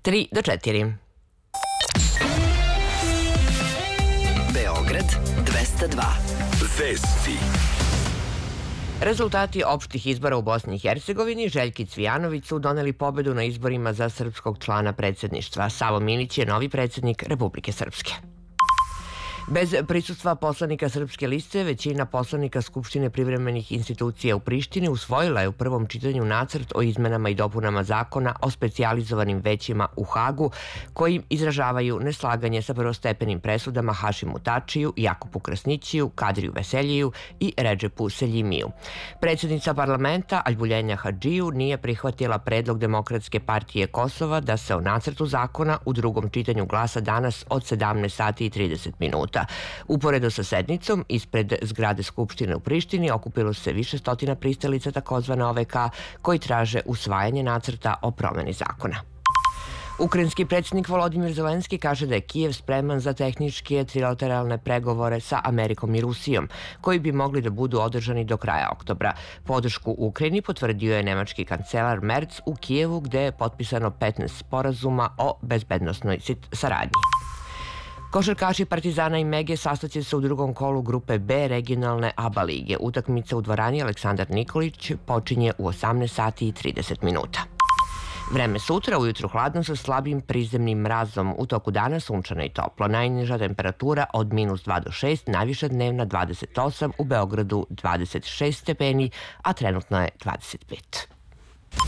3 do 4. Beograd 202. Vesti. Rezultati opštih izbora u Bosni i Hercegovini Željki Cvijanović su doneli pobedu na izborima za srpskog člana predsjedništva. Savo Milić je novi predsjednik Republike Srpske. Bez prisustva poslanika Srpske liste, većina poslanika Skupštine privremenih institucija u Prištini usvojila je u prvom čitanju nacrt o izmenama i dopunama zakona o specijalizovanim većima u Hagu, kojim izražavaju neslaganje sa prvostepenim presudama Hašimu Tačiju, Jakupu Krasnićiju, Kadriju Veseljiju i Redžepu Seljimiju. Predsjednica parlamenta Aljbuljenja Hadžiju nije prihvatila predlog Demokratske partije Kosova da se o nacrtu zakona u drugom čitanju glasa danas od 17 sati i 30 minuta. Uporedo sa sednicom, ispred zgrade Skupštine u Prištini okupilo se više stotina pristalica takozvane OVK koji traže usvajanje nacrta o promeni zakona. Ukrajinski predsjednik Volodimir Zelenski kaže da je Kijev spreman za tehničke trilateralne pregovore sa Amerikom i Rusijom, koji bi mogli da budu održani do kraja oktobra. Podršku Ukrajini potvrdio je nemački kancelar Merz u Kijevu, gde je potpisano 15 sporazuma o bezbednosnoj saradnji. Košarkaši Partizana i Mege sastaće se u drugom kolu grupe B regionalne ABA lige. Utakmica u dvorani Aleksandar Nikolić počinje u 18 sati i 30 minuta. Vreme sutra, ujutru hladno sa slabim prizemnim mrazom. U toku dana sunčano i toplo. Najniža temperatura od -2 do 6, najviša dnevna 28, u Beogradu 26 stepeni, a trenutno je 25.